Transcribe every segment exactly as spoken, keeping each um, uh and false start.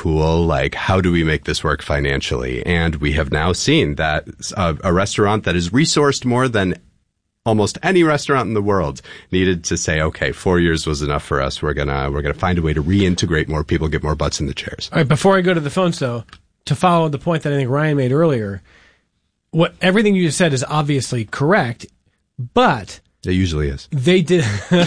pool, like, how do we make this work financially? And we have now seen that a, a restaurant that is resourced more than almost any restaurant in the world needed to say, okay, four years was enough for us. We're gonna we're gonna find a way to reintegrate more people, get more butts in the chairs. All right, before I go to the phones, though, to follow the point that I think Ryan made earlier, what everything you just said is obviously correct, but it usually is. They did.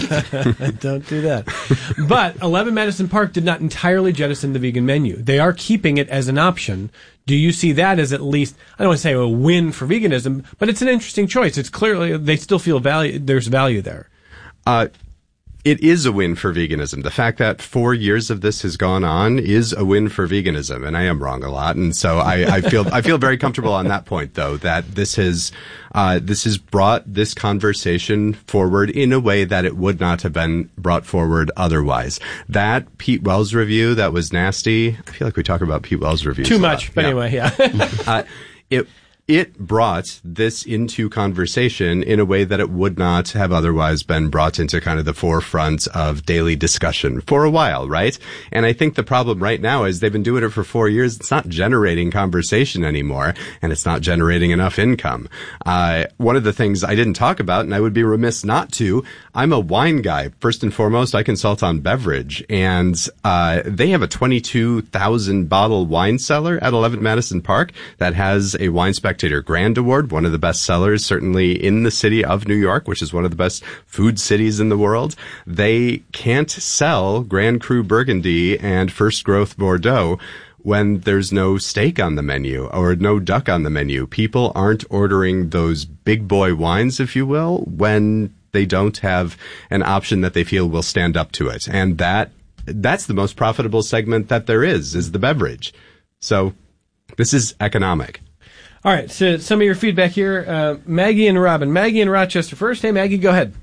Don't do that. But eleven Madison Park did not entirely jettison the vegan menu. They are keeping it as an option. Do you see that as at least, I don't want to say a win for veganism, but it's an interesting choice. It's clearly, they still feel value, there's value there. Uh, It is a win for veganism. The fact that four years of this has gone on is a win for veganism, and I am wrong a lot. And so I, I feel I feel very comfortable on that point, though, that this has uh, this has brought this conversation forward in a way that it would not have been brought forward otherwise. That Pete Wells review that was nasty. I feel like we talk about Pete Wells reviews too a much, lot. but yeah. anyway, yeah. uh, it. It brought this into conversation in a way that it would not have otherwise been brought into kind of the forefront of daily discussion for a while, right? And I think the problem right now is they've been doing it for four years. It's not generating conversation anymore, and it's not generating enough income. Uh, one of the things I didn't talk about, and I would be remiss not to, I'm a wine guy. First and foremost, I consult on beverage, and uh, they have a twenty-two thousand bottle wine cellar at eleven Madison Park that has a Wine Spectator Grand Award, one of the best sellers certainly in the city of New York, which is one of the best food cities in the world. They can't sell Grand Cru Burgundy and First Growth Bordeaux when there's no steak on the menu or no duck on the menu. People aren't ordering those big boy wines, if you will, when they don't have an option that they feel will stand up to it. And that that's the most profitable segment that there is, is the beverage. So this is economic. All right, so some of your feedback here. Uh, Maggie and Robin. Maggie in Rochester first. Hey, Maggie, go ahead.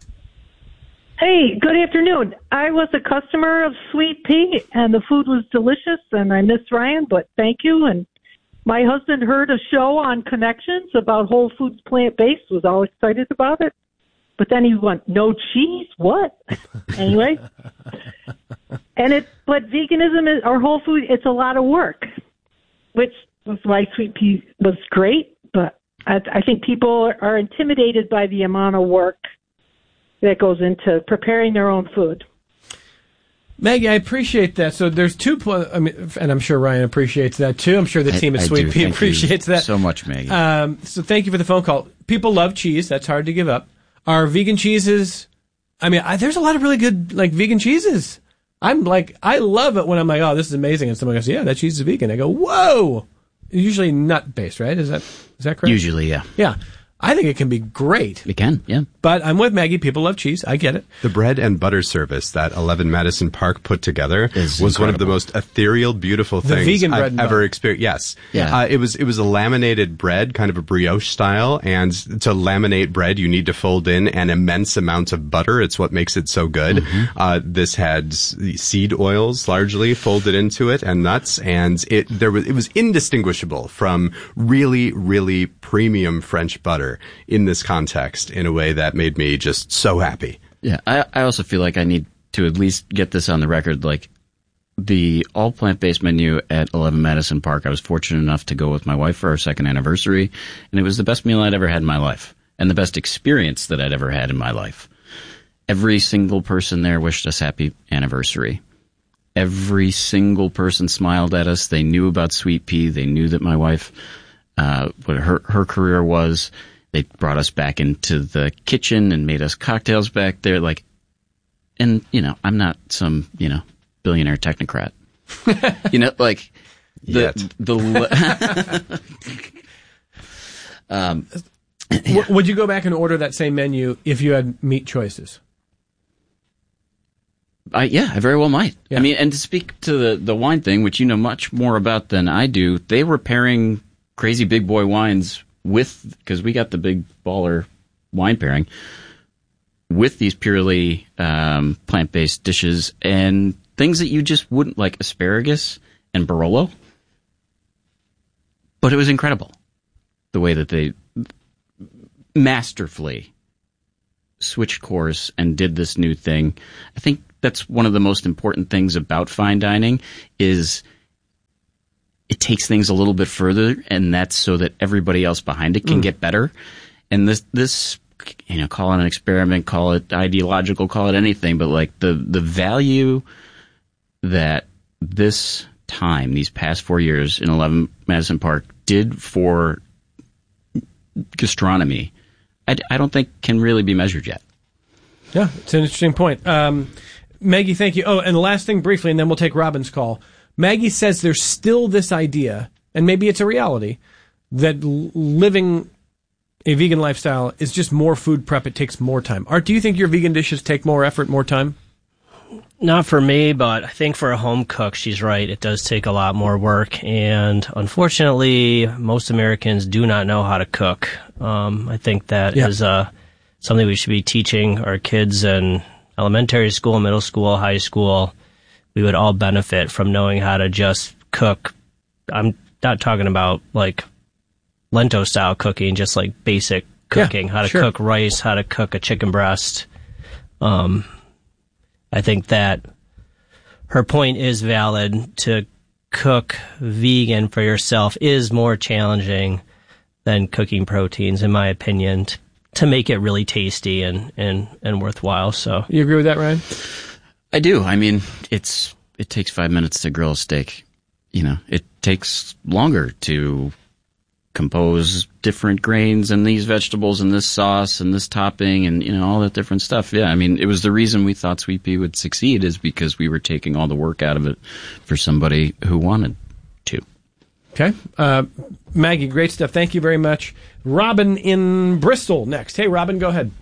Hey, good afternoon. I was a customer of Sweet Pea, and the food was delicious, and I miss Ryan, but thank you. And my husband heard a show on Connections about Whole Foods plant-based, was all excited about it. But then he went, no cheese? What? Anyway. And it, but veganism is, or whole food, it's a lot of work, which was why Sweet Pea was great, but I, I think people are intimidated by the amount of work that goes into preparing their own food. Maggie, I appreciate that. So there's two, pl- I mean, and I'm sure Ryan appreciates that too. I'm sure the team I, at I Sweet do. Pea Thank appreciates you that so much, Maggie. Um, so thank you for the phone call. People love cheese. That's hard to give up. Are vegan cheeses? I mean, I, there's a lot of really good like vegan cheeses. I'm like, I love it when I'm like, oh, this is amazing, and someone goes, yeah, that cheese is vegan. I go, whoa. Usually nut based, right? Is that is that correct? Usually, yeah. Yeah. I think it can be great. It can, yeah. But I'm with Maggie. People love cheese. I get it. The bread and butter service that eleven Madison Park put together Is was incredible. one of the most ethereal, beautiful The things vegan bread I've and ever butter. experienced. Yes. Yeah. Uh, it was it was a laminated bread, kind of a brioche style, and to laminate bread, you need to fold in an immense amount of butter. It's what makes it so good. Mm-hmm. Uh, this had seed oils largely folded into it and nuts, and it there was it was indistinguishable from really, really premium French butter in this context in a way that made me just so happy. Yeah, I, I also feel like I need to at least get this on the record. Like, the all plant-based menu at eleven Madison Park, I was fortunate enough to go with my wife for our second anniversary, and it was the best meal I'd ever had in my life, and the best experience that I'd ever had in my life. Every single person there wished us happy anniversary. Every single person smiled at us. They knew about Sweet Pea. They knew that my wife, uh, what her, her career was. They brought us back into the kitchen and made us cocktails back there. Like, and, you know, I'm not some, you know, billionaire technocrat. You know, like, the, Yet. the, um, W- would you go back and order that same menu if you had meat choices? I, yeah, I very well might. Yeah. I mean, and to speak to the, the wine thing, which you know much more about than I do, they were pairing crazy big boy wines with, because we got the big baller wine pairing, with these purely um, plant-based dishes and things that you just wouldn't, like asparagus and Barolo. But it was incredible, the way that they masterfully switched course and did this new thing. I think that's one of the most important things about fine dining is it takes things a little bit further, and that's so that everybody else behind it can mm. get better. And this, this, you know, call it an experiment, call it ideological, call it anything, but like the, the value that this time, these past four years in eleven Madison Park did for gastronomy, I, I don't think can really be measured yet. Yeah, it's an interesting point. Um, Maggie, thank you. Oh, and the last thing briefly, and then we'll take Robin's call. Maggie says there's still this idea, and maybe it's a reality, that l- living a vegan lifestyle is just more food prep. It takes more time. Art, do you think your vegan dishes take more effort, more time? Not for me, but I think for a home cook, she's right. It does take a lot more work, and unfortunately, most Americans do not know how to cook. Um, I think that yeah. is uh, something we should be teaching our kids in elementary school, middle school, high school. We would all benefit from knowing how to just cook. I'm not talking about like Lento-style cooking, just like basic cooking, yeah, how to sure. cook rice, how to cook a chicken breast. Um, I think that her point is valid. To cook vegan for yourself is more challenging than cooking proteins, in my opinion, t- to make it really tasty and, and, and worthwhile. So, you agree with that, Ryan? I do. I mean, it's it takes five minutes to grill a steak. You know, it takes longer to compose different grains and these vegetables and this sauce and this topping and, you know, all that different stuff. Yeah, I mean, it was the reason we thought Sweet Pea would succeed, is because we were taking all the work out of it for somebody who wanted to. Okay. Uh, Maggie, great stuff. Thank you very much. Robin in Bristol next. Hey, Robin, go ahead.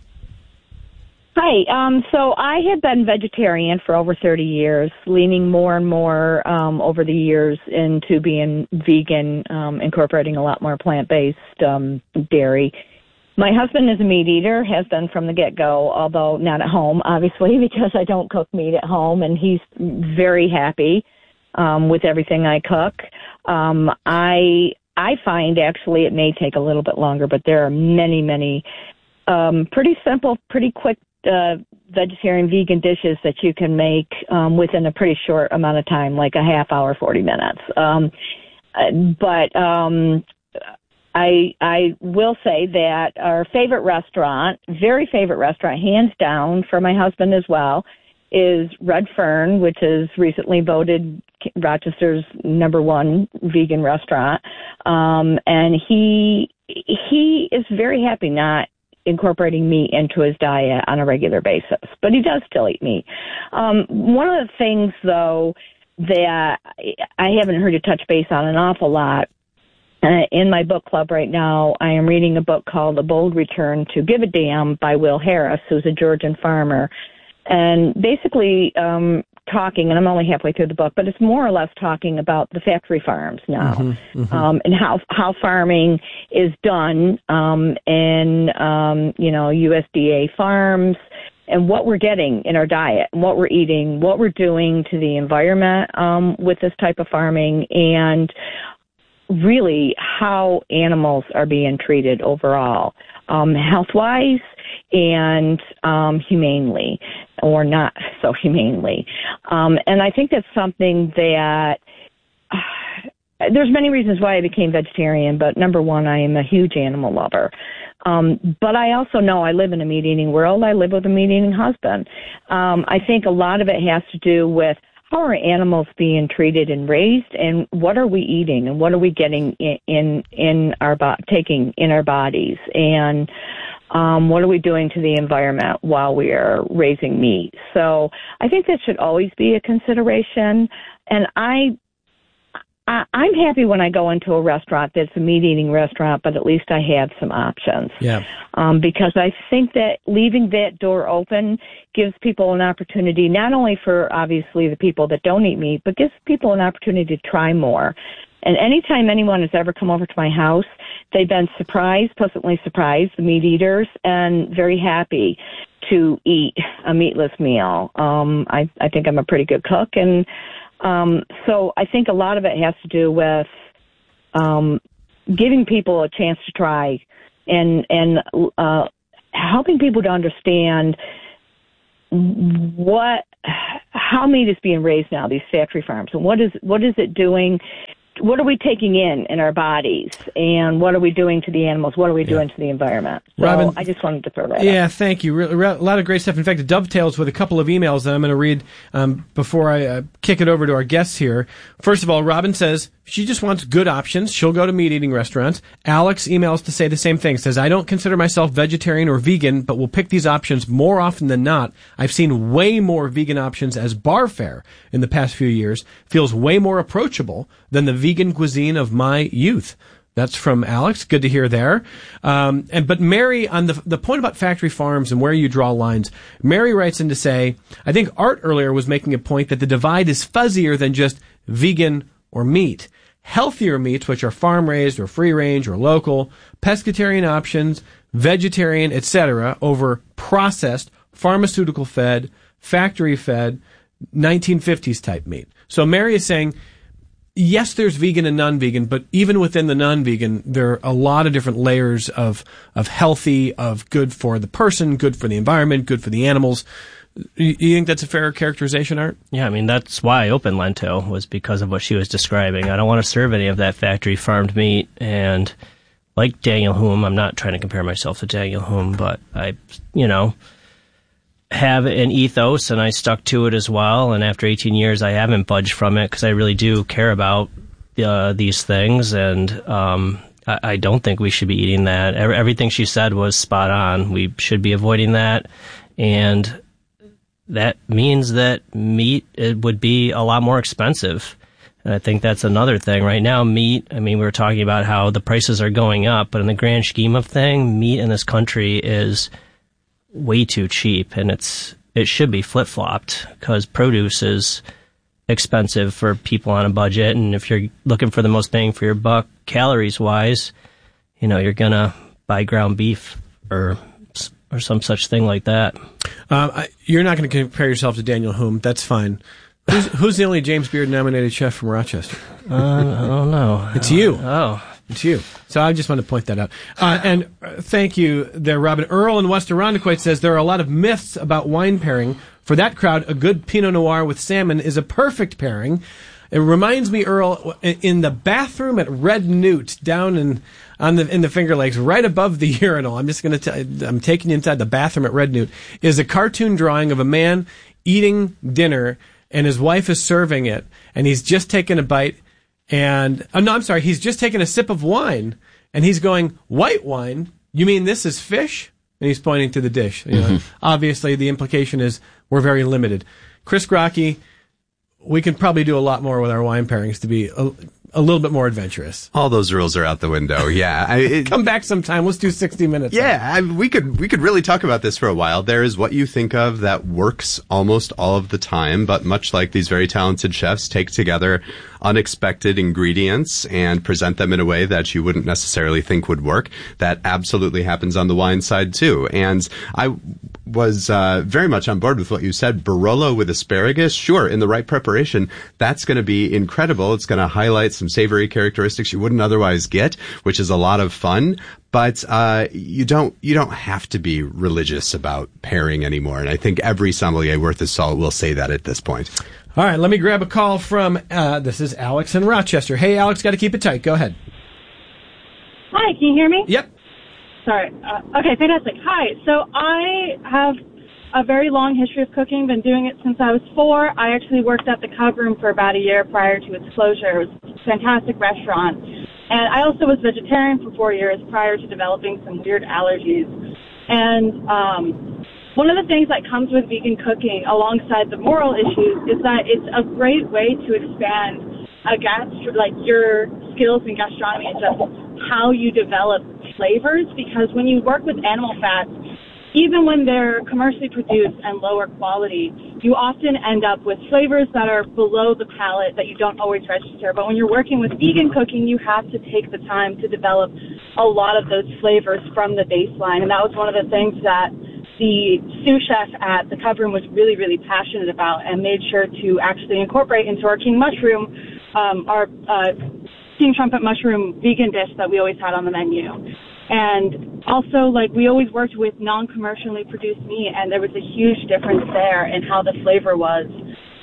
Hi. Um, so I have been vegetarian for over thirty years, leaning more and more um, over the years into being vegan, um, incorporating a lot more plant-based um, dairy. My husband is a meat eater, has been from the get-go, although not at home, obviously, because I don't cook meat at home, and he's very happy um, with everything I cook. Um, I I find, actually, it may take a little bit longer, but there are many, many um, pretty simple, pretty quick Uh, vegetarian vegan dishes that you can make um, within a pretty short amount of time, like a half hour, forty minutes. Um, but um, I I will say that our favorite restaurant, very favorite restaurant, hands down for my husband as well, is Red Fern, which is recently voted Rochester's number one vegan restaurant. Um, and he he is very happy not incorporating meat into his diet on a regular basis, but he does still eat meat. Um, one of the things, though, that I haven't heard you touch base on an awful lot, uh, in my book club right now, I am reading a book called A Bold Return to Give a Damn by Will Harris, who's a Georgian farmer, and basically um, talking, and I'm only halfway through the book, but it's more or less talking about the factory farms now, mm-hmm, mm-hmm. Um, and how how farming is done um, in um, you know U S D A farms, and what we're getting in our diet, and what we're eating, what we're doing to the environment um, with this type of farming, and really how animals are being treated overall, um, health-wise and um, humanely, or not so humanely. Um, and I think that's something that uh, there's many reasons why I became vegetarian, but number one, I am a huge animal lover. Um, but I also know I live in a meat-eating world. I live with a meat-eating husband. Um, I think a lot of it has to do with how are animals being treated and raised, and what are we eating, and what are we getting in in, in our bo- taking in our bodies, and um, what are we doing to the environment while we are raising meat? So I think that should always be a consideration. And I, I I'm happy when I go into a restaurant that's a meat eating restaurant, but at least I have some options. Yeah. Um, because I think that leaving that door open gives people an opportunity, not only for obviously the people that don't eat meat, but gives people an opportunity to try more. And anytime anyone has ever come over to my house, they've been surprised, pleasantly surprised, the meat eaters, and very happy to eat a meatless meal. Um, I, I think I'm a pretty good cook, and um, so I think a lot of it has to do with um, giving people a chance to try, and and uh, helping people to understand what how meat is being raised now, these factory farms, and what is what is it doing what are we taking in in our bodies, and what are we doing to the animals? What are we doing yeah. to the environment? So Robin, I just wanted to throw that Yeah, out. thank you. Re- re- a lot of great stuff. In fact, it dovetails with a couple of emails that I'm going to read um, before I uh, kick it over to our guests here. First of all, Robin says she just wants good options. She'll go to meat-eating restaurants. Alex emails to say the same thing. Says, I don't consider myself vegetarian or vegan, but will pick these options more often than not. I've seen way more vegan options as bar fare in the past few years. Feels way more approachable than the vegan cuisine of my youth. That's from Alex. Good to hear there. Um, and but Mary, on the the point about factory farms and where you draw lines, Mary writes in to say, I think Art earlier was making a point that the divide is fuzzier than just vegan or meat. Healthier meats, which are farm raised or free range or local, pescatarian options, vegetarian, et cetera, over processed, pharmaceutical fed, factory fed, nineteen fifties type meat. So Mary is saying, yes, there's vegan and non-vegan, but even within the non-vegan, there are a lot of different layers of of healthy, of good for the person, good for the environment, good for the animals. You, you think that's a fair characterization, Art? Yeah, I mean, that's why I opened Lento, was because of what she was describing. I don't want to serve any of that factory farmed meat, and like Daniel Humm, I'm not trying to compare myself to Daniel Humm, but I, you know, have an ethos, and I stuck to it as well. And after eighteen years, I haven't budged from it because I really do care about uh, these things. And um, I, I don't think we should be eating that. Everything she said was spot on. We should be avoiding that. And that means that meat, it would be a lot more expensive. And I think that's another thing. Right now, meat, I mean, we were talking about how the prices are going up, but in the grand scheme of things, meat in this country is way too cheap, and it's it should be flip-flopped because produce is expensive for people on a budget, and if you're looking for the most bang for your buck calories-wise, you know, you're gonna buy ground beef or or some such thing like that. Uh, I, you're not going to compare yourself to Daniel Humm. That's fine. Who's, who's the only James Beard-nominated chef from Rochester? Uh, I don't know. It's you. Oh. It's you. So I just wanted to point that out. Uh, and uh, thank you there, Robin. Earl in West Irondequoit says there are a lot of myths about wine pairing. For that crowd, a good Pinot Noir with salmon is a perfect pairing. It reminds me, Earl, in the bathroom at Red Newt down in on the in the Finger Lakes, right above the urinal. I'm just going to. I'm taking you inside the bathroom at Red Newt. Is a cartoon drawing of a man eating dinner, and his wife is serving it, and he's just taken a bite. And, oh no, I'm sorry, he's just taken a sip of wine, and he's going, white wine? You mean this is fish? And he's pointing to the dish. You know, mm-hmm. Obviously, the implication is we're very limited. Chris Grocke, we could probably do a lot more with our wine pairings to be a, a little bit more adventurous. All those rules are out the window. Yeah, I, it, come back sometime. Let's do sixty minutes. Yeah, I, we could we could really talk about this for a while. There is what you think of that works almost all of the time, but much like these very talented chefs take together unexpected ingredients and present them in a way that you wouldn't necessarily think would work. That absolutely happens on the wine side too. And I was uh, very much on board with what you said. Barolo with asparagus, sure, in the right preparation, that's going to be incredible. It's going to highlight some savory characteristics you wouldn't otherwise get, which is a lot of fun. But uh, you don't you don't have to be religious about pairing anymore. And I think every sommelier worth his salt will say that at this point. All right, let me grab a call from, uh, this is Alex in Rochester. Hey, Alex, got to keep it tight. Go ahead. Hi, can you hear me? Yep. Sorry. Uh, okay, fantastic. Hi. So I have a very long history of cooking, been doing it since I was four. I actually worked at the Cub Room for about a year prior to its closure. It was a fantastic restaurant. And I also was vegetarian for four years prior to developing some weird allergies. And um, one of the things that comes with vegan cooking alongside the moral issues is that it's a great way to expand a gastro- like your skills in gastronomy and just how you develop flavors, because when you work with animal fats, even when they're commercially produced and lower quality, you often end up with flavors that are below the palate that you don't always register. But when you're working with vegan cooking, you have to take the time to develop a lot of those flavors from the baseline. And that was one of the things that the sous chef at the Cub Room was really, really passionate about and made sure to actually incorporate into our King Mushroom, um, our uh, King Trumpet Mushroom vegan dish that we always had on the menu. And also, like, we always worked with non-commercially produced meat, and there was a huge difference there in how the flavor was.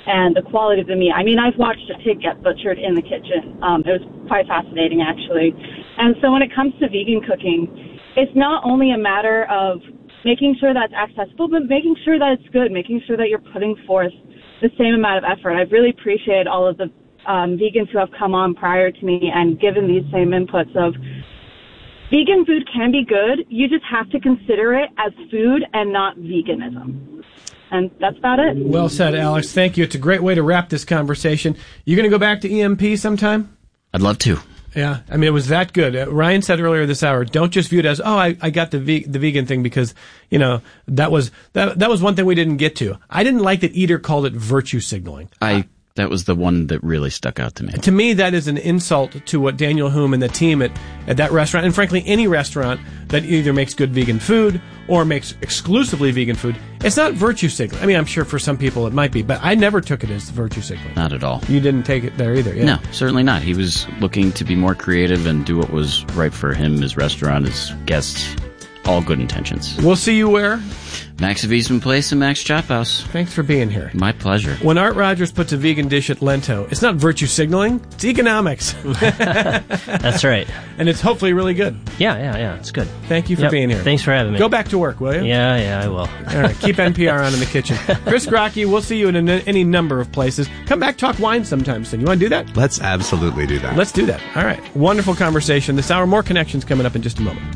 and the quality of the meat. I mean, I've watched a pig get butchered in the kitchen. Um, it was quite fascinating, actually. And so when it comes to vegan cooking, it's not only a matter of making sure that's accessible, but making sure that it's good, making sure that you're putting forth the same amount of effort. I've really appreciated all of the um, vegans who have come on prior to me and given these same inputs of vegan food can be good. You just have to consider it as food and not veganism. And that's about it. Well said, Alex. Thank you. It's a great way to wrap this conversation. You going to go back to E M P sometime? I'd love to. Yeah, I mean, it was that good. Uh, Ryan said earlier this hour, don't just view it as, oh, I, I got the ve- the vegan thing because, you know, that was that that was one thing we didn't get to. I didn't like that Eater called it virtue signaling. I That was the one that really stuck out to me. To me, that is an insult to what Daniel Hume and the team at, at that restaurant, and frankly, any restaurant that either makes good vegan food or makes exclusively vegan food, it's not virtue signaling. I mean, I'm sure for some people it might be, but I never took it as virtue signaling. Not at all. You didn't take it there either, yeah? No, certainly not. He was looking to be more creative and do what was right for him, his restaurant, his guests. All good intentions. We'll see you where? Max of Eastman Place and Max Chop House. Thanks for being here. My pleasure. When Art Rogers puts a vegan dish at Lento, it's not virtue signaling, it's economics. That's right. And it's hopefully really good. Yeah, yeah, yeah. It's good. Thank you for yep. being here. Thanks for having me. Go back to work, will you? Yeah, yeah, I will. All right. Keep N P R on in the kitchen. Chris Grocke, we'll see you in a, any number of places. Come back, talk wine sometime soon. You want to do that? Let's absolutely do that. Let's do that. All right. Wonderful conversation this hour. More connections coming up in just a moment.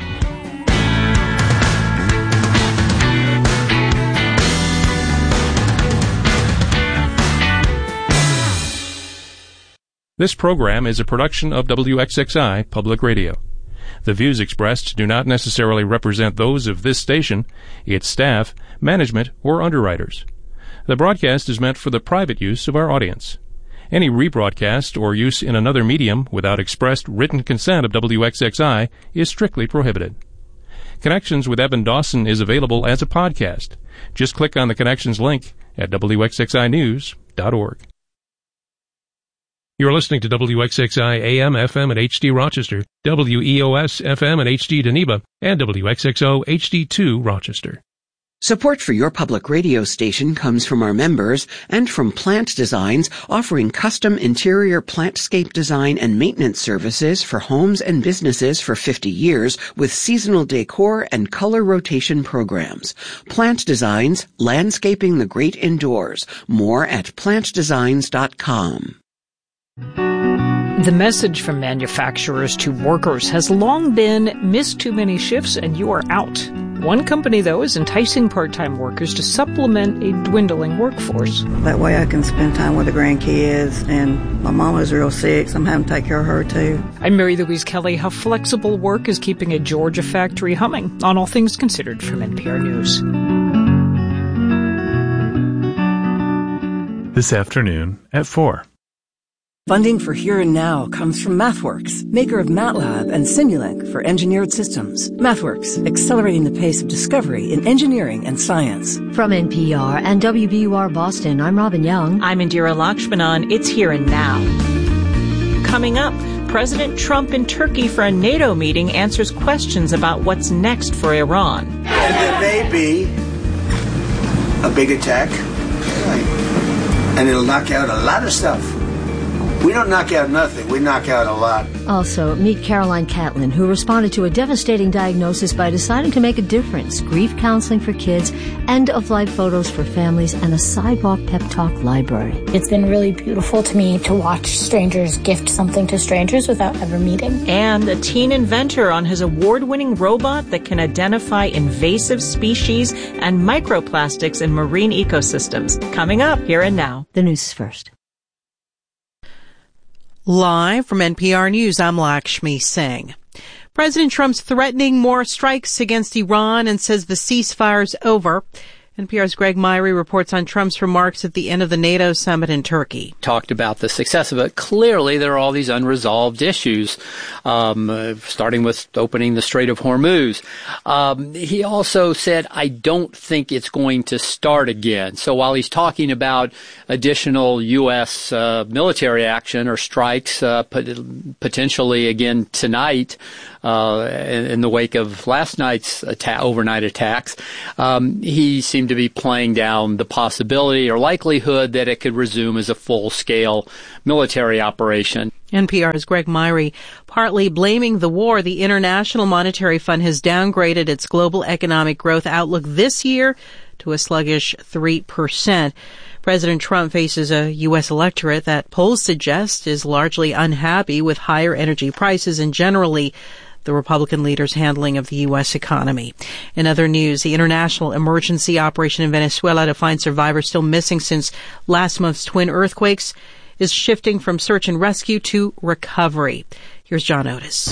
This program is a production of W X X I Public Radio. The views expressed do not necessarily represent those of this station, its staff, management, or underwriters. The broadcast is meant for the private use of our audience. Any rebroadcast or use in another medium without expressed written consent of W X X I is strictly prohibited. Connections with Evan Dawson is available as a podcast. Just click on the Connections link at W X X I news dot org. You're listening to W X X I A M, F M, and H D Rochester, W E O S, F M, and H D Geneva, and W X X O, H D two Rochester. Support for your public radio station comes from our members and from Plant Designs, offering custom interior plantscape design and maintenance services for homes and businesses for fifty years with seasonal decor and color rotation programs. Plant Designs, landscaping the great indoors. More at plant designs dot com. The message from manufacturers to workers has long been, miss too many shifts and you are out. One company, though, is enticing part-time workers to supplement a dwindling workforce. That way I can spend time with the grandkids, and my mama's real sick, so I'm having to take care of her, too. I'm Mary Louise Kelly. How flexible work is keeping a Georgia factory humming on All Things Considered from N P R News. This afternoon at four. Funding for Here and Now comes from MathWorks, maker of MATLAB and Simulink for engineered systems. MathWorks, accelerating the pace of discovery in engineering and science. From N P R and W B U R Boston, I'm Robin Young. I'm Indira Lakshmanan. It's Here and Now. Coming up, President Trump in Turkey for a NATO meeting answers questions about what's next for Iran. And there may be a big attack, and it'll knock out a lot of stuff. We don't knock out nothing. We knock out a lot. Also, meet Caroline Catlin, who responded to a devastating diagnosis by deciding to make a difference. Grief counseling for kids, end-of-life photos for families, and a sidewalk pep talk library. It's been really beautiful to me to watch strangers gift something to strangers without ever meeting. And a teen inventor on his award-winning robot that can identify invasive species and microplastics in marine ecosystems. Coming up, Here and Now. The news is first. Live from N P R News, I'm Lakshmi Singh. President Trump's threatening more strikes against Iran and says the ceasefire's over. N P R's Greg Myrie reports on Trump's remarks at the end of the NATO summit in Turkey. Talked about the success of it. Clearly, there are all these unresolved issues, um, uh, starting with opening the Strait of Hormuz. Um, he also said, I don't think it's going to start again. So while he's talking about additional U S uh, military action or strikes uh, pot- potentially again tonight, uh, in, in the wake of last night's atta- overnight attacks, um, he seems seem to be playing down the possibility or likelihood that it could resume as a full-scale military operation. N P R's Greg Myrie. Partly blaming the war, the International Monetary Fund has downgraded its global economic growth outlook this year to a sluggish three percent. President Trump faces a U S electorate that polls suggest is largely unhappy with higher energy prices and generally the Republican leader's handling of the U S economy. In other news, the international emergency operation in Venezuela to find survivors still missing since last month's twin earthquakes is shifting from search and rescue to recovery. Here's John Otis.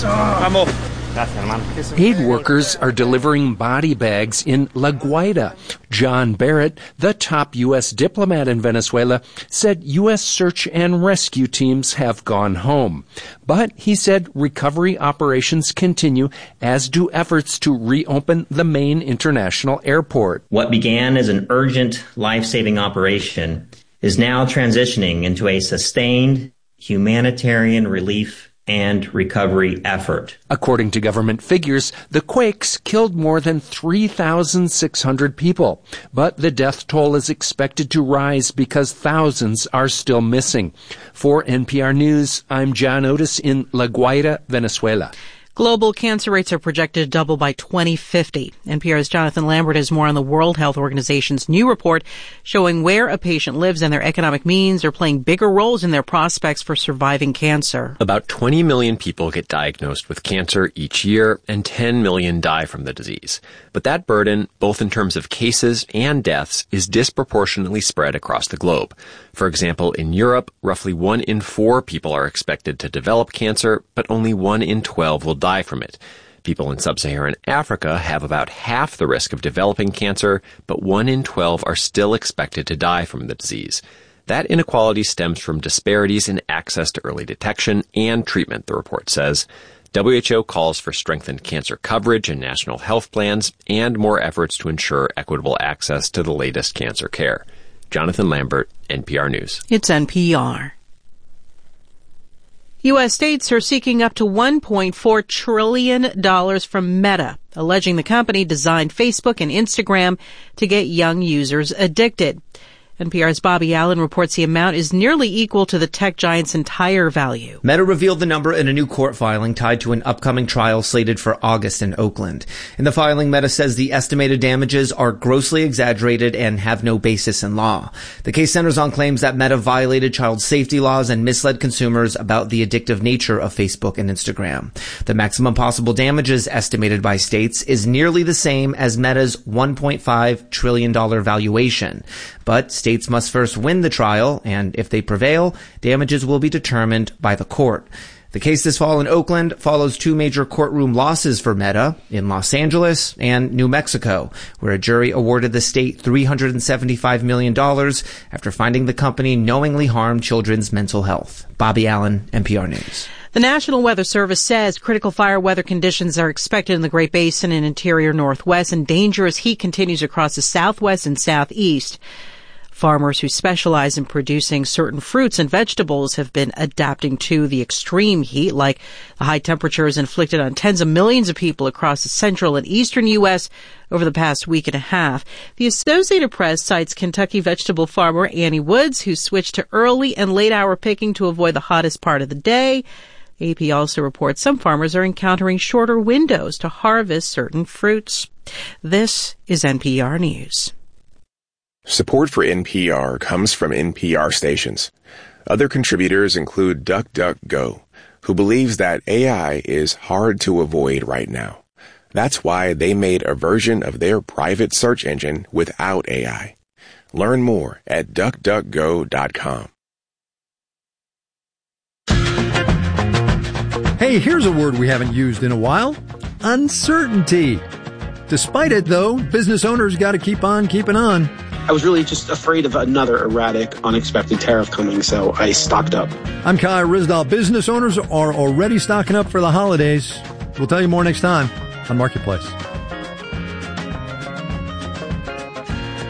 Aid workers are delivering body bags in La Guaira. John Barrett, the top U S diplomat in Venezuela, said U S search and rescue teams have gone home. But he said recovery operations continue, as do efforts to reopen the main international airport. What began as an urgent life-saving operation is now transitioning into a sustained humanitarian relief and recovery effort. According to government figures, the quakes killed more than three thousand six hundred people, but the death toll is expected to rise because thousands are still missing. For N P R News, I'm John Otis in La Guaira, Venezuela. Global cancer rates are projected to double by twenty fifty. N P R's Jonathan Lambert has more on the World Health Organization's new report showing where a patient lives and their economic means are playing bigger roles in their prospects for surviving cancer. About twenty million people get diagnosed with cancer each year, and ten million die from the disease. But that burden, both in terms of cases and deaths, is disproportionately spread across the globe. For example, in Europe, roughly one in four people are expected to develop cancer, but only one in twelve will die from it. People in sub-Saharan Africa have about half the risk of developing cancer, but one in twelve are still expected to die from the disease. That inequality stems from disparities in access to early detection and treatment, the report says. W H O calls for strengthened cancer coverage in national health plans and more efforts to ensure equitable access to the latest cancer care. Jonathan Lambert, N P R News. It's N P R. U S states are seeking up to one point four trillion dollars from Meta, alleging the company designed Facebook and Instagram to get young users addicted. N P R's Bobby Allen reports the amount is nearly equal to the tech giant's entire value. Meta revealed the number in a new court filing tied to an upcoming trial slated for August in Oakland. In the filing, Meta says the estimated damages are grossly exaggerated and have no basis in law. The case centers on claims that Meta violated child safety laws and misled consumers about the addictive nature of Facebook and Instagram. The maximum possible damages estimated by states is nearly the same as Meta's one point five trillion dollars valuation. But states must first win the trial, and if they prevail, damages will be determined by the court. The case this fall in Oakland follows two major courtroom losses for Meta in Los Angeles and New Mexico, where a jury awarded the state three hundred seventy-five million dollars after finding the company knowingly harmed children's mental health. Bobby Allen, N P R News. The National Weather Service says critical fire weather conditions are expected in the Great Basin and interior Northwest, and dangerous heat continues across the Southwest and Southeast. Farmers who specialize in producing certain fruits and vegetables have been adapting to the extreme heat, like the high temperatures inflicted on tens of millions of people across the central and eastern U S over the past week and a half. The Associated Press cites Kentucky vegetable farmer Annie Woods, who switched to early and late hour picking to avoid the hottest part of the day. A P also reports some farmers are encountering shorter windows to harvest certain fruits. This is N P R News. Support for N P R comes from N P R stations. Other contributors include DuckDuckGo, who believes that A I is hard to avoid right now. That's why they made a version of their private search engine without A I. Learn more at duck duck go dot com. Hey, here's a word we haven't used in a while. Uncertainty. Despite it, though, business owners got to keep on keeping on. I was really just afraid of another erratic, unexpected tariff coming, so I stocked up. I'm Kai Rizdal. Business owners are already stocking up for the holidays. We'll tell you more next time on Marketplace.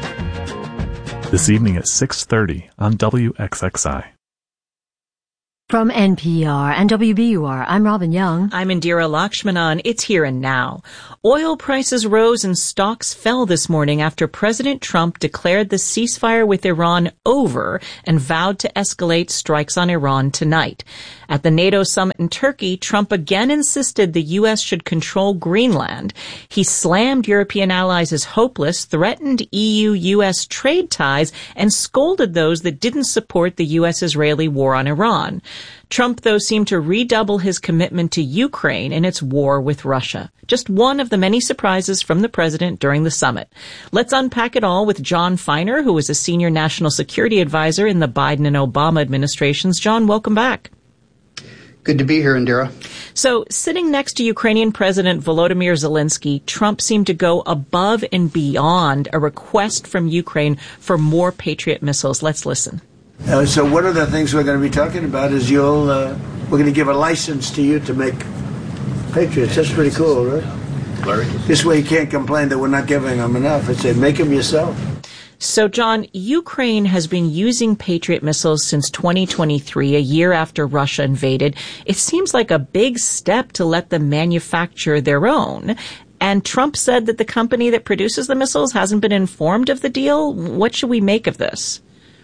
This evening at six thirty on W X X I. From N P R and W B U R, I'm Robin Young. I'm Indira Lakshmanan. It's Here and Now. Oil prices rose and stocks fell this morning after President Trump declared the ceasefire with Iran over and vowed to escalate strikes on Iran tonight. At the NATO summit in Turkey, Trump again insisted the U S should control Greenland. He slammed European allies as hopeless, threatened E U U S trade ties, and scolded those that didn't support the U S-Israeli war on Iran. Trump, though, seemed to redouble his commitment to Ukraine in its war with Russia. Just one of the many surprises from the president during the summit. Let's unpack it all with John Feiner, who is a senior national security advisor in the Biden and Obama administrations. John, welcome back. Good to be here, Indira. So, sitting next to Ukrainian President Volodymyr Zelensky, Trump seemed to go above and beyond a request from Ukraine for more Patriot missiles. Let's listen. Uh, so one of the things we're going to be talking about is you'll uh, we're going to give a license to you to make Patriots. That's pretty cool, right? Larry? This way you can't complain that we're not giving them enough. It's say make them yourself. So, John, Ukraine has been using Patriot missiles since twenty twenty-three, a year after Russia invaded. It seems like a big step to let them manufacture their own. And Trump said that the company that produces the missiles hasn't been informed of the deal. What should we make of this?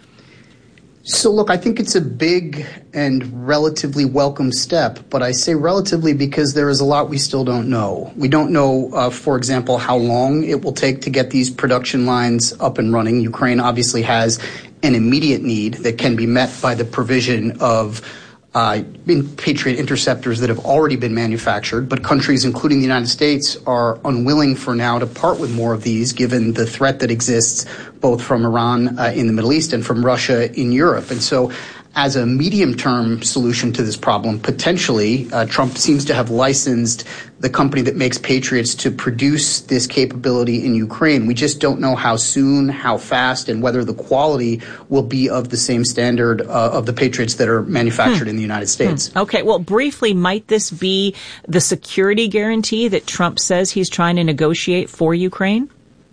So, look, I think it's a big and relatively welcome step, but I say relatively because there is a lot we still don't know. We don't know, uh, for example, how long it will take to get these production lines up and running. Ukraine obviously has an immediate need that can be met by the provision of uh, Patriot interceptors that have already been manufactured, but countries, including the United States, are unwilling for now to part with more of these, given the threat that exists both from Iran uh, in the Middle East and from Russia in Europe. And so as a medium-term solution to this problem, potentially, uh, Trump seems to have licensed the company that makes Patriots to produce this capability in Ukraine. We just don't know how soon, how fast, and whether the quality will be of the same standard uh, of the Patriots that are manufactured hmm. in the United States. Hmm. Okay, well, briefly, might this be the security guarantee that Trump says he's trying to negotiate for Ukraine?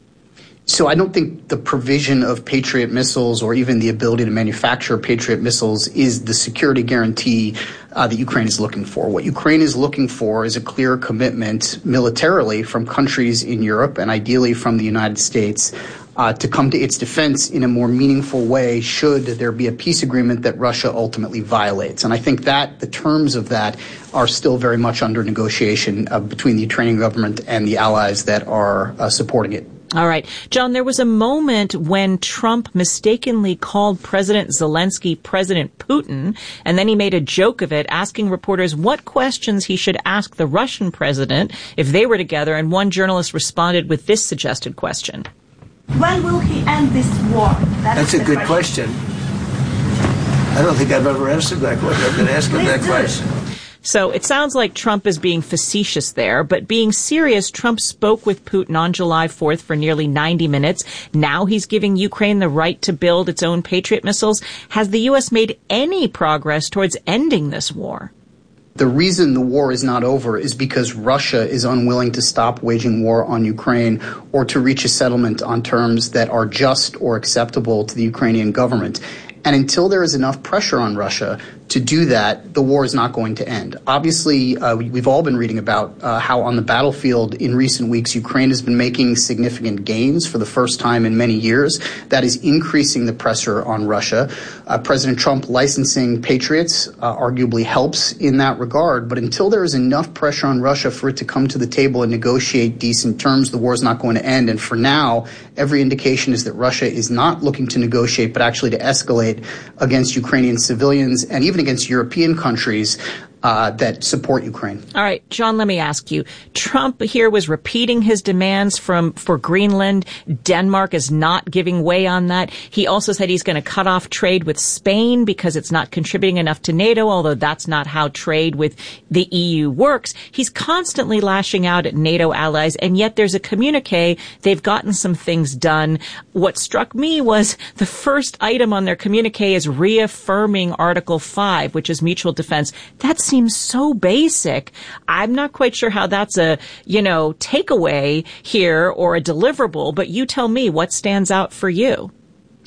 So I don't think the provision of Patriot missiles or even the ability to manufacture Patriot missiles is the security guarantee uh, that Ukraine is looking for. What Ukraine is looking for is a clear commitment militarily from countries in Europe and ideally from the United States uh, to come to its defense in a more meaningful way should there be a peace agreement that Russia ultimately violates. And I think that the terms of that are still very much under negotiation uh, between the Ukrainian government and the allies that are uh, supporting it. All right. John, there was a moment when Trump mistakenly called President Zelensky President Putin, and then he made a joke of it, asking reporters what questions he should ask the Russian president if they were together, and one journalist responded with this suggested question. When will he end this war? That That's a good question. question. I don't think I've ever answered that question. I've been asking that question. So it sounds like Trump is being facetious there, but being serious, Trump spoke with Putin on July fourth for nearly ninety minutes. Now he's giving Ukraine the right to build its own Patriot missiles. Has the U S made any progress towards ending this war? The reason the war is not over is because Russia is unwilling to stop waging war on Ukraine or to reach a settlement on terms that are just or acceptable to the Ukrainian government. And until there is enough pressure on Russia to do that, the war is not going to end. Obviously, uh, we, we've all been reading about uh, how on the battlefield in recent weeks, Ukraine has been making significant gains for the first time in many years. That is increasing the pressure on Russia. Uh, President Trump licensing Patriots uh, arguably helps in that regard. But until there is enough pressure on Russia for it to come to the table and negotiate decent terms, the war is not going to end. And for now, every indication is that Russia is not looking to negotiate, but actually to escalate against Ukrainian civilians and even against European countries uh, that support Ukraine. All right, John, let me ask you. Trump here was repeating his demands from for Greenland. Denmark is not giving way on that. He also said he's going to cut off trade with Spain because it's not contributing enough to NATO, although that's not how trade with the E U works. He's constantly lashing out at NATO allies, and yet there's a communique. They've gotten some things done. What struck me was the first item on their communique is reaffirming Article five, which is mutual defense. That seems so basic. I'm not quite sure how that's a, you know, takeaway here or a deliverable, but you tell me what stands out for you.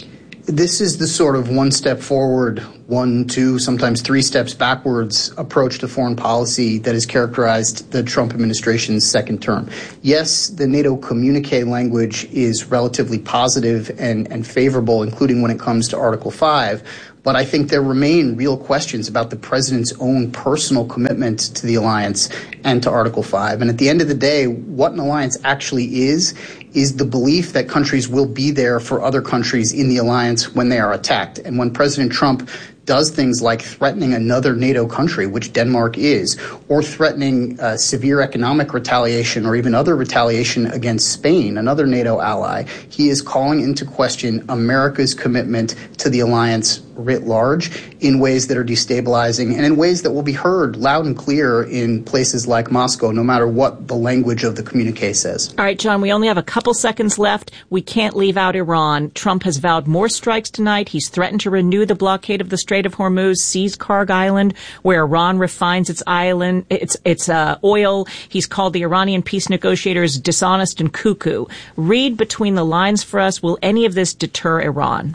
This is the sort of one step forward, one, two, sometimes three steps backwards approach to foreign policy that has characterized the Trump administration's second term. Yes, the NATO communique language is relatively positive and, and favorable, including when it comes to Article five. But I think there remain real questions about the president's own personal commitment to the alliance and to Article five. And at the end of the day, what an alliance actually is, is the belief that countries will be there for other countries in the alliance when they are attacked. And when President Trump does things like threatening another NATO country, which Denmark is, or threatening uh, severe economic retaliation or even other retaliation against Spain, another NATO ally, he is calling into question America's commitment to the alliance writ large in ways that are destabilizing and in ways that will be heard loud and clear in places like Moscow, no matter what the language of the communique says. All right, John, we only have a couple seconds left. We can't leave out Iran. Trump has vowed more strikes tonight. He's threatened to renew the blockade of the Strait of Hormuz, seize Karg Island, where Iran refines its island, its its uh, oil. He's called the Iranian peace negotiators dishonest and cuckoo. Read between the lines for us. Will any of this deter Iran?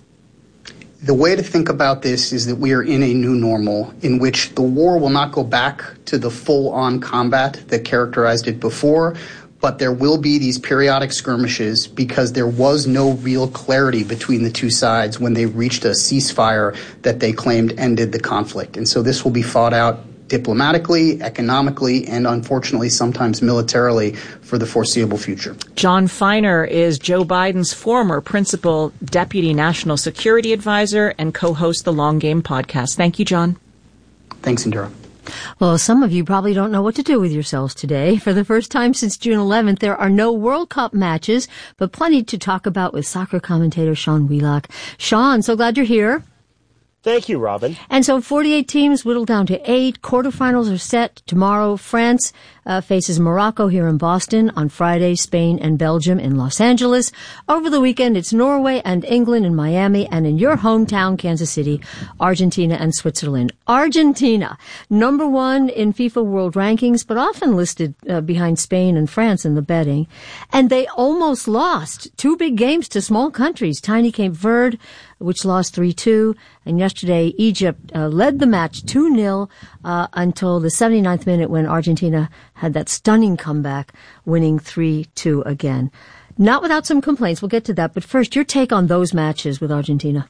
The way to think about this is that we are in a new normal in which the war will not go back to the full-on combat that characterized it before, but there will be these periodic skirmishes because there was no real clarity between the two sides when they reached a ceasefire that they claimed ended the conflict. And so this will be fought out diplomatically, economically, and unfortunately sometimes militarily for the foreseeable future. John Feiner is Joe Biden's former principal deputy national security advisor and co-host the Long Game podcast. Thank you, John. Thanks, Indira. Well, some of you probably don't know what to do with yourselves today. For the first time since June eleventh, there are no World Cup matches, but plenty to talk about with soccer commentator Sean Wheelock. Sean, so glad you're here. Thank you, Robin. And so forty-eight teams whittled down to eight. Quarterfinals are set tomorrow. France uh, faces Morocco here in Boston. On Friday, Spain and Belgium in Los Angeles. Over the weekend, it's Norway and England in Miami. And in your hometown, Kansas City, Argentina and Switzerland. Argentina, number one in FIFA World Rankings, but often listed uh, behind Spain and France in the betting. And they almost lost two big games to small countries. Tiny Cape Verde, which lost three two. And yesterday, Egypt uh, led the match two nil uh, until the seventy-ninth minute when Argentina had that stunning comeback, winning three two again. Not without some complaints. We'll get to that. But first, your take on those matches with Argentina.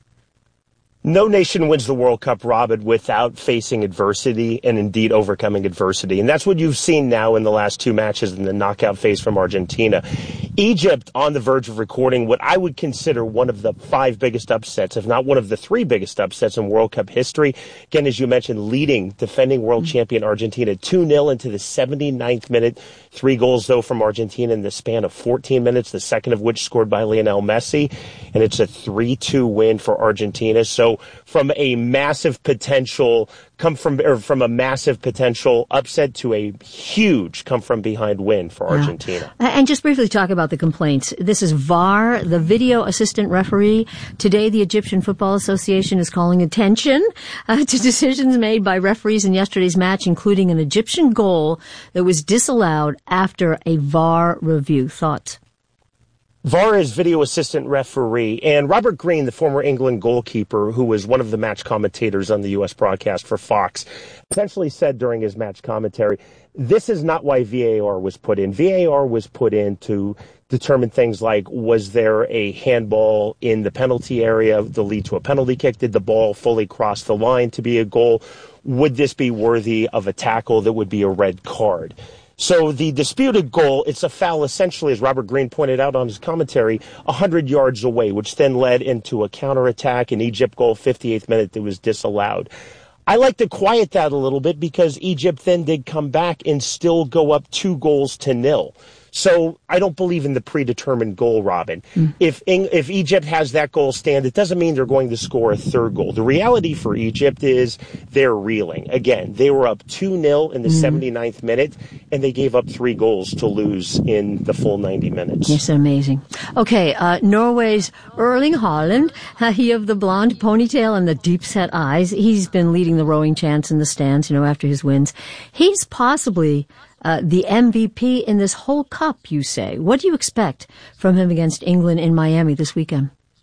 No nation wins the World Cup, Robin, without facing adversity and indeed overcoming adversity. And that's what you've seen now in the last two matches in the knockout phase from Argentina. Egypt on the verge of recording what I would consider one of the five biggest upsets, if not one of the three biggest upsets in World Cup history. Again, as you mentioned, leading defending world champion Argentina two nil into the seventy-ninth minute. Three goals, though, from Argentina in the span of fourteen minutes, the second of which scored by Lionel Messi. And it's a three two win for Argentina. So from a massive potential come from or from a massive potential upset to a huge come from behind win for Argentina. Yeah. And just briefly talk about the complaints. This is V A R, the video assistant referee. Today, the Egyptian Football Association is calling attention uh, to decisions made by referees in yesterday's match, including an Egyptian goal that was disallowed after a V A R review. Thoughts? V A R is video assistant referee, and Robert Green, the former England goalkeeper, who was one of the match commentators on the U S broadcast for Fox, essentially said during his match commentary, this is not why V A R was put in. V A R was put in to determine things like, was there a handball in the penalty area that lead to a penalty kick? Did the ball fully cross the line to be a goal? Would this be worthy of a tackle that would be a red card? So the disputed goal, it's a foul essentially, as Robert Green pointed out on his commentary, one hundred yards away, which then led into a counterattack, an Egypt goal, fifty-eighth minute, that was disallowed. I like to quiet that a little bit because Egypt then did come back and still go up two goals to nil. So I don't believe in the predetermined goal, Robin. Mm. If if Egypt has that goal stand, it doesn't mean they're going to score a third goal. The reality for Egypt is they're reeling. Again, they were up two nil in the mm. seventy-ninth minute, and they gave up three goals to lose in the full ninety minutes. Yes, amazing. Okay, uh, Norway's Erling Haaland, uh, he of the blonde ponytail and the deep-set eyes, he's been leading the rowing chants in the stands, you know, after his wins. He's possibly Uh, the M V P in this whole cup, you say. What do you expect from him against England in Miami this weekend?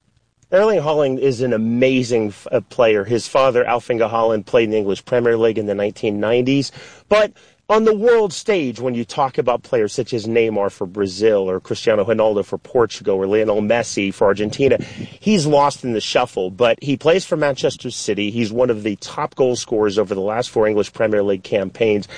Erling Haaland is an amazing f- uh, player. His father, Alf-Inge Haaland, played in the English Premier League in the nineteen nineties. But on the world stage, when you talk about players such as Neymar for Brazil or Cristiano Ronaldo for Portugal or Lionel Messi for Argentina, he's lost in the shuffle. But he plays for Manchester City. He's one of the top goal scorers over the last four English Premier League campaigns.